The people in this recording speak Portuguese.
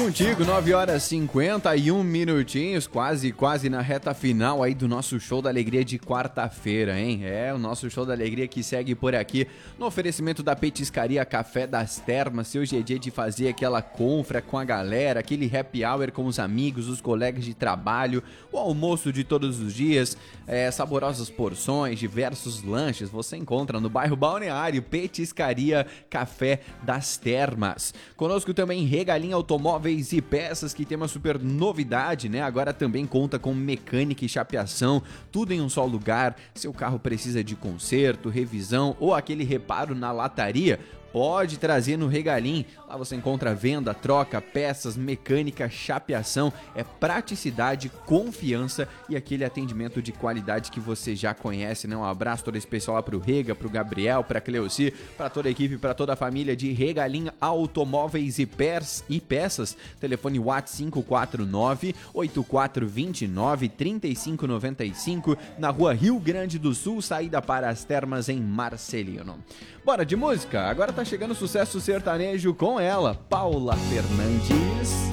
contigo, 9 horas 51 minutinhos, quase na reta final aí do nosso Show da Alegria de quarta-feira, hein? É, o nosso Show da Alegria que segue por aqui no oferecimento da Petiscaria Café das Termas. Seu dia a dia de fazer aquela confra com a galera, aquele happy hour com os amigos, os colegas de trabalho, o almoço de todos os dias, saborosas porções, diversos lanches, você encontra no bairro Balneário, Petiscaria Café das Termas. Conosco também Regalim Automóveis e Peças, que tem uma super novidade, né? Agora também conta com mecânica e chapeação, tudo em um só lugar. Seu carro precisa de conserto, revisão ou aquele reparo na lataria? Pode trazer no Regalim. Lá você encontra venda, troca, peças, mecânica, chapeação. É praticidade, confiança e aquele atendimento de qualidade que você já conhece, né? Um abraço todo especial lá pro Rega, pro Gabriel, pra Cleuci, pra toda a equipe, pra toda a família de Regalim Automóveis e Peças. Telefone WhatsApp 549-8429-3595 na rua Rio Grande do Sul, saída para as Termas em Marcelino. Bora de música? Agora tá chegando o sucesso sertanejo com ela, Paula Fernandes.